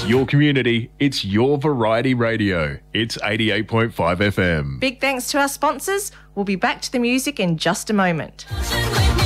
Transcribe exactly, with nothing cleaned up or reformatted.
your community. It's your variety radio. It's eighty-eight point five F M. Big thanks to our sponsors. We'll be back to the music in just a moment.